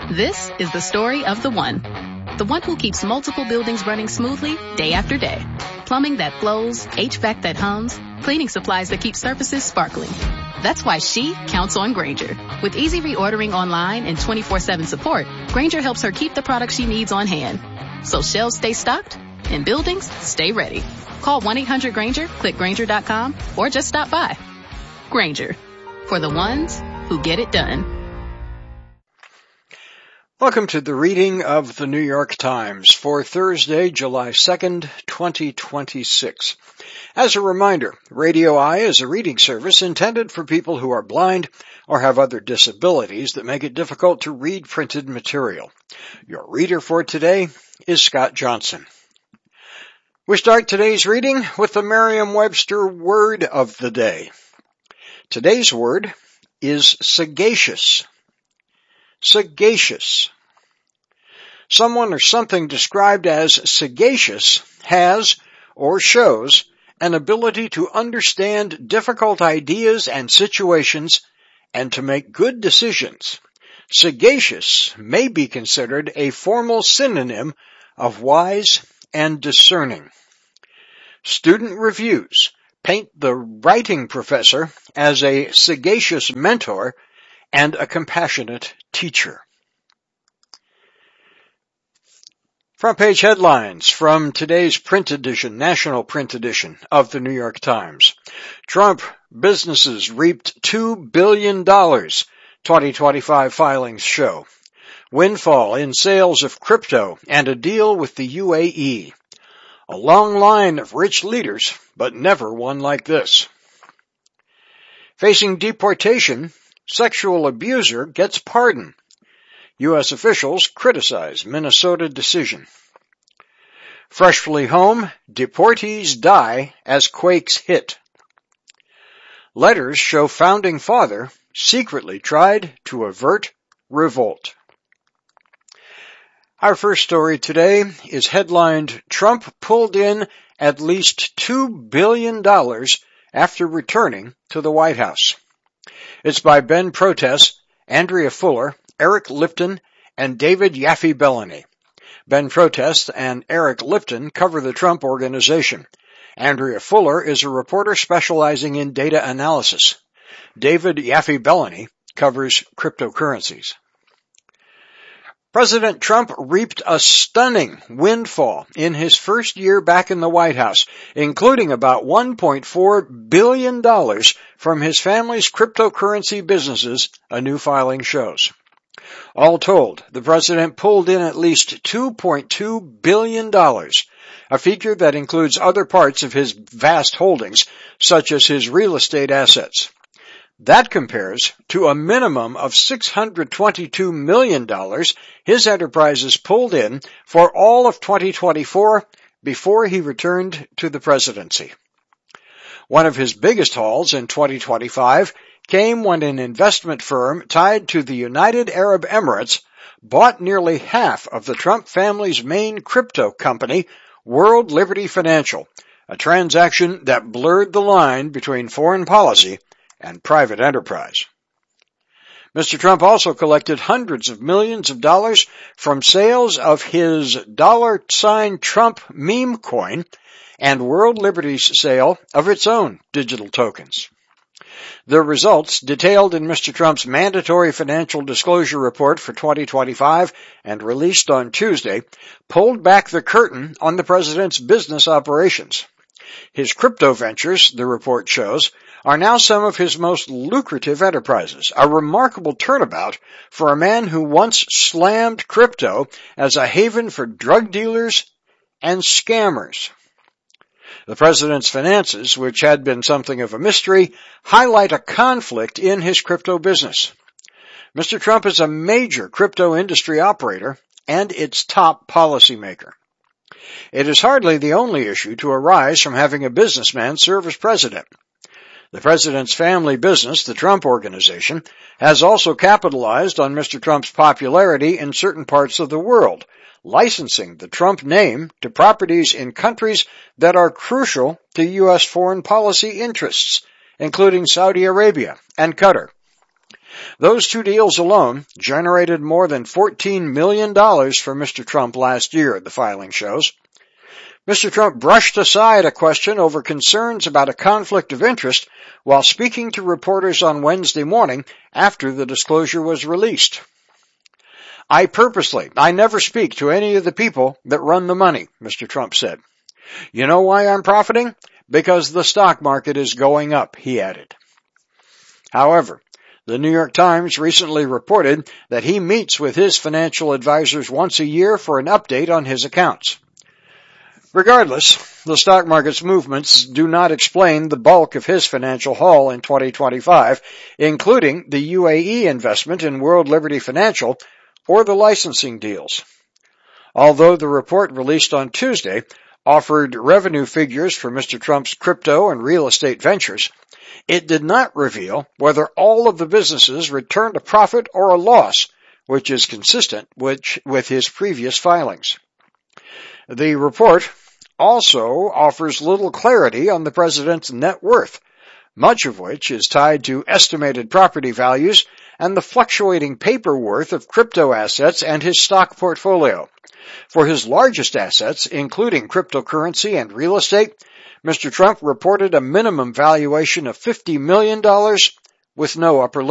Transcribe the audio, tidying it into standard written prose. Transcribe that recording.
This is the story of the one who keeps multiple buildings running smoothly day after day. Plumbing that flows, HVAC that hums, cleaning supplies that keep surfaces sparkling. That's why she counts on Grainger. With easy reordering online and 24/7 support, Grainger helps her keep the products she needs on hand. So shelves stay stocked and buildings stay ready. Call 1-800-GRAINGER, click Grainger.com, or just stop by. Grainger, for the ones who get it done. Welcome to the reading of the New York Times for Thursday, July 2nd, 2026. As a reminder, Radio Eye is a reading service intended for people who are blind or have other disabilities that make it difficult to read printed material. Your reader for today is Scott Johnson. We start today's reading with the Merriam-Webster word of the day. Today's word is sagacious. Sagacious. Someone or something described as sagacious has or shows an ability to understand difficult ideas and situations and to make good decisions. Sagacious may be considered a formal synonym of wise and discerning. Student reviews paint the writing professor as a sagacious mentor and a compassionate teacher. Front page headlines from today's print edition, national print edition of the New York Times. Trump businesses reaped $2 billion, 2025 filings show. Windfall in sales of crypto and a deal with the UAE. A long line of rich leaders, but never one like this. Facing deportation, sexual abuser gets pardon. U.S. officials criticize Minnesota decision. Freshly home, deportees die as quakes hit. Letters show founding father secretly tried to avert revolt. Our first story today is headlined, Trump pulled in at least $2 billion after returning to the White House. It's by Ben Protess, Andrea Fuller, Eric Lipton, and David Yaffe-Bellany. Ben Protess and Eric Lipton cover the Trump Organization. Andrea Fuller is a reporter specializing in data analysis. David Yaffe-Bellany covers cryptocurrencies. President Trump reaped a stunning windfall in his first year back in the White House, including about $1.4 billion from his family's cryptocurrency businesses, a new filing shows. All told, the president pulled in at least $2.2 billion, a figure that includes other parts of his vast holdings, such as his real estate assets. That compares to a minimum of $622 million his enterprises pulled in for all of 2024 before he returned to the presidency. One of his biggest hauls in 2025 came when an investment firm tied to the United Arab Emirates bought nearly half of the Trump family's main crypto company, World Liberty Financial, a transaction that blurred the line between foreign policy and private enterprise. Mr. Trump also collected hundreds of millions of dollars from sales of his $Trump meme coin and World Liberty's sale of its own digital tokens. The results, detailed in Mr. Trump's mandatory financial disclosure report for 2025 and released on Tuesday, pulled back the curtain on the president's business operations. His crypto ventures, the report shows, are now some of his most lucrative enterprises, a remarkable turnabout for a man who once slammed crypto as a haven for drug dealers and scammers. The president's finances, which had been something of a mystery, highlight a conflict in his crypto business. Mr. Trump is a major crypto industry operator and its top policymaker. It is hardly the only issue to arise from having a businessman serve as president. The president's family business, the Trump Organization, has also capitalized on Mr. Trump's popularity in certain parts of the world, licensing the Trump name to properties in countries that are crucial to U.S. foreign policy interests, including Saudi Arabia and Qatar. Those two deals alone generated more than $14 million for Mr. Trump last year, the filing shows. Mr. Trump brushed aside a question over concerns about a conflict of interest while speaking to reporters on Wednesday morning after the disclosure was released. I never speak to any of the people that run the money, Mr. Trump said. You know why I'm profiting? Because the stock market is going up, he added. However, the New York Times recently reported that he meets with his financial advisors once a year for an update on his accounts. Regardless, the stock market's movements do not explain the bulk of his financial haul in 2025, including the UAE investment in World Liberty Financial or the licensing deals. Although the report released on Tuesday offered revenue figures for Mr. Trump's crypto and real estate ventures, it did not reveal whether all of the businesses returned a profit or a loss, which is consistent with his previous filings. The report also offers little clarity on the president's net worth, much of which is tied to estimated property values and the fluctuating paper worth of crypto assets and his stock portfolio. For his largest assets, including cryptocurrency and real estate, Mr. Trump reported a minimum valuation of $50 million with no upper limit.